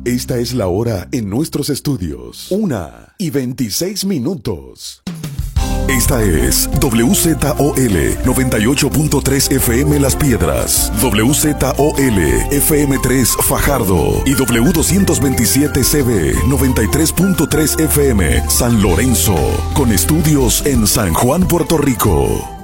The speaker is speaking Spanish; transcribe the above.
Esta es la hora en nuestros estudios. 1:26. Esta es WZOL 98.3 FM Las Piedras, WZOL FM3 Fajardo y W227CB 93.3 FM San Lorenzo, con estudios en San Juan, Puerto Rico.